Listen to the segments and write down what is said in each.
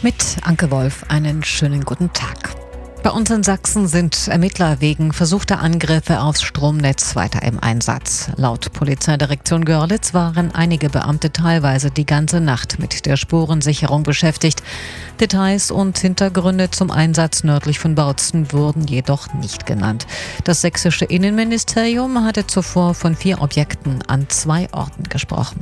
Mit Anke Wolf einen schönen guten Tag. Bei uns in Sachsen sind Ermittler wegen versuchter Angriffe aufs Stromnetz weiter im Einsatz. Laut Polizeidirektion Görlitz waren einige Beamte teilweise die ganze Nacht mit der Spurensicherung beschäftigt. Details und Hintergründe zum Einsatz nördlich von Bautzen wurden jedoch nicht genannt. Das sächsische Innenministerium hatte zuvor von 4 Objekten an 2 Orten gesprochen.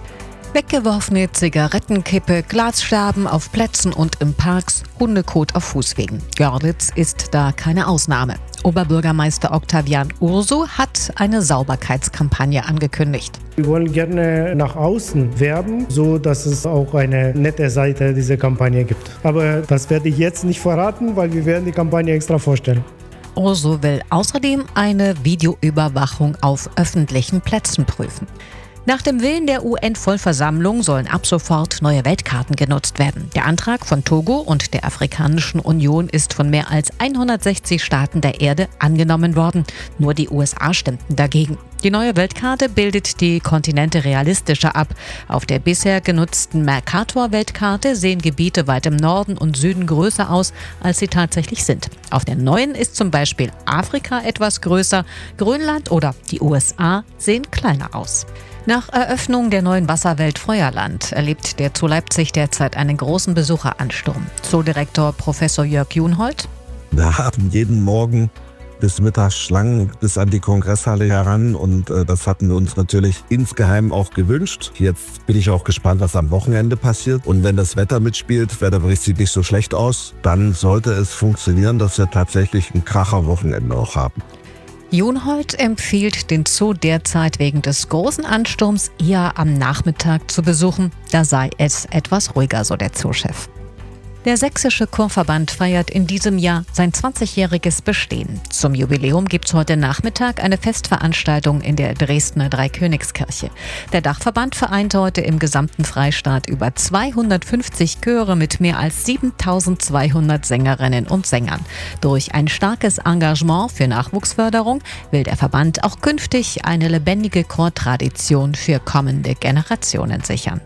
Weggeworfene Zigarettenkippe, Glasscherben auf Plätzen und in Parks, Hundekot auf Fußwegen. Görlitz ist da keine Ausnahme. Oberbürgermeister Octavian Urso hat eine Sauberkeitskampagne angekündigt. Wir wollen gerne nach außen werben, so dass es auch eine nette Seite dieser Kampagne gibt. Aber das werde ich jetzt nicht verraten, weil wir werden die Kampagne extra vorstellen. Urso will außerdem eine Videoüberwachung auf öffentlichen Plätzen prüfen. Nach dem Willen der UN-Vollversammlung sollen ab sofort neue Weltkarten genutzt werden. Der Antrag von Togo und der Afrikanischen Union ist von mehr als 160 Staaten der Erde angenommen worden. Nur die USA stimmten dagegen. Die neue Weltkarte bildet die Kontinente realistischer ab. Auf der bisher genutzten Mercator-Weltkarte sehen Gebiete weit im Norden und Süden größer aus, als sie tatsächlich sind. Auf der neuen ist zum Beispiel Afrika etwas größer, Grönland oder die USA sehen kleiner aus. Nach Eröffnung der neuen Wasserwelt Feuerland erlebt der Zoo Leipzig derzeit einen großen Besucheransturm. Zoodirektor Professor Jörg Junhold. Wir haben jeden Morgen bis mittags Schlangen bis an die Kongresshalle heran und das hatten wir uns natürlich insgeheim auch gewünscht. Jetzt bin ich auch gespannt, was am Wochenende passiert. Und wenn das Wetter mitspielt, Wetterbericht sieht nicht so schlecht aus, dann sollte es funktionieren, dass wir tatsächlich ein Kracher-Wochenende auch haben. Junhold empfiehlt den Zoo derzeit wegen des großen Ansturms eher am Nachmittag zu besuchen. Da sei es etwas ruhiger, so der Zoochef. Der Sächsische Chorverband feiert in diesem Jahr sein 20-jähriges Bestehen. Zum Jubiläum gibt's heute Nachmittag eine Festveranstaltung in der Dresdner Dreikönigskirche. Der Dachverband vereint heute im gesamten Freistaat über 250 Chöre mit mehr als 7.200 Sängerinnen und Sängern. Durch ein starkes Engagement für Nachwuchsförderung will der Verband auch künftig eine lebendige Chortradition für kommende Generationen sichern.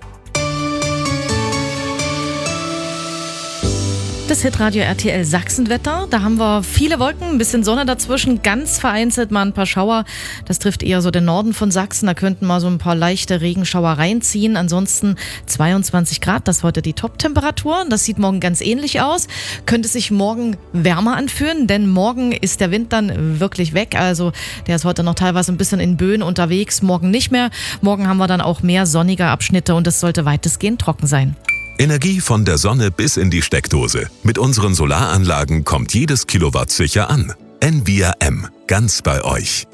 Das Hitradio RTL Sachsenwetter, da haben wir viele Wolken, ein bisschen Sonne dazwischen, ganz vereinzelt mal ein paar Schauer. Das trifft eher so den Norden von Sachsen, da könnten mal so ein paar leichte Regenschauer reinziehen. Ansonsten 22 Grad, das ist heute die Top-Temperatur. Das sieht morgen ganz ähnlich aus. Könnte sich morgen wärmer anfühlen, denn morgen ist der Wind dann wirklich weg. Also der ist heute noch teilweise ein bisschen in Böen unterwegs, morgen nicht mehr. Morgen haben wir dann auch mehr sonnige Abschnitte und es sollte weitestgehend trocken sein. Energie von der Sonne bis in die Steckdose. Mit unseren Solaranlagen kommt jedes Kilowatt sicher an. Envia M. Ganz bei euch.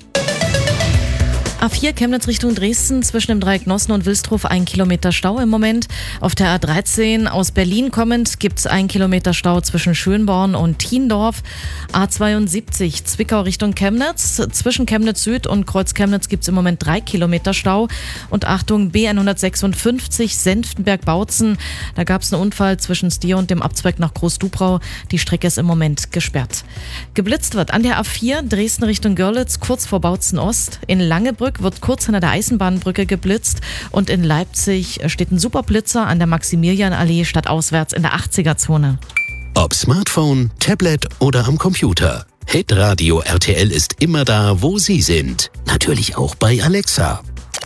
A4 Chemnitz Richtung Dresden, zwischen dem Dreieck Nossen und Wilsdruf 1 Kilometer Stau im Moment. Auf der A13 aus Berlin kommend gibt es 1 Kilometer Stau zwischen Schönborn und Thiendorf. A72 Zwickau Richtung Chemnitz, zwischen Chemnitz Süd und Kreuz Chemnitz gibt es im Moment 3 Kilometer Stau. Und Achtung, B156 Senftenberg-Bautzen, da gab es einen Unfall zwischen Stier und dem Abzweig nach Groß-Dubrau. Die Strecke ist im Moment gesperrt. Geblitzt wird an der A4 Dresden Richtung Görlitz, kurz vor Bautzen Ost. In Langebrück wird kurz hinter der Eisenbahnbrücke geblitzt und in Leipzig steht ein Superblitzer an der Maximilianallee stadtauswärts in der 80er-Zone. Ob Smartphone, Tablet oder am Computer. Hitradio RTL ist immer da, wo Sie sind. Natürlich auch bei Alexa.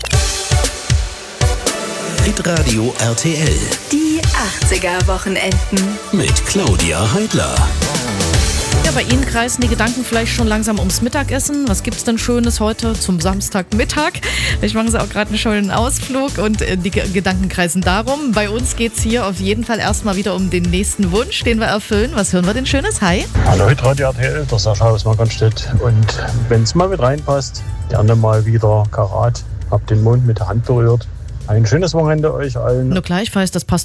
Hitradio RTL. Die 80er-Wochenenden. Mit Claudia Heidler. Ja, bei Ihnen kreisen die Gedanken vielleicht schon langsam ums Mittagessen. Was gibt's denn Schönes heute zum Samstagmittag? Vielleicht machen Sie auch gerade einen schönen Ausflug und die Gedanken kreisen darum. Bei uns geht's hier auf jeden Fall erstmal wieder um den nächsten Wunsch, den wir erfüllen. Was hören wir denn Schönes? Hi. Hallo, Hitradio RTL, der Sascha aus Markranstädt. Und wenn es mal mit reinpasst, gerne mal wieder Karat. Hab den Mond mit der Hand berührt. Ein schönes Wochenende euch allen. Nur gleichfalls, das passt